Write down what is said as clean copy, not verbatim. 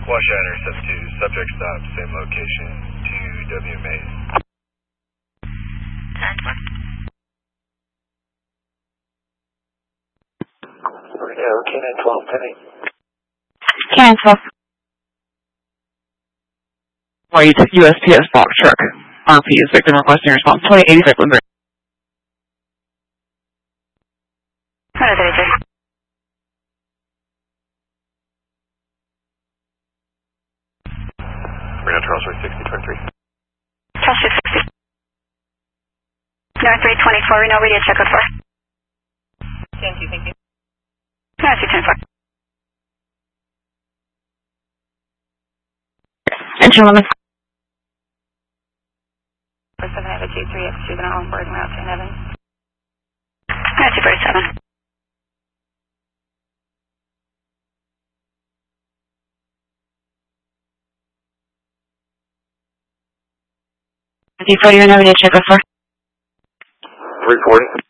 Washoe intercept 2, subject stop, same location, 2WMA. 10-1. Canine 12, 10-8. Canine 12. Why you took USPS box truck. RP is victim requesting response 2086 Lindbergh. 133. Reno Charles Road 6023. Charles 660. North 324, Reno radio check code 4. Thank you, thank you. North 324. Engine 11. 47, I have a G3X juvenile on board and route to Evans. North 247. D40, you're in radio check code 4. 340.